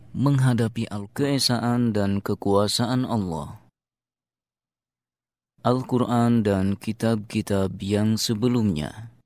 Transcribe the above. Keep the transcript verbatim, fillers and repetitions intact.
menghadapi Al-Keesaan dan kekuasaan Allah. Al-Quran dan kitab-kitab yang sebelumnya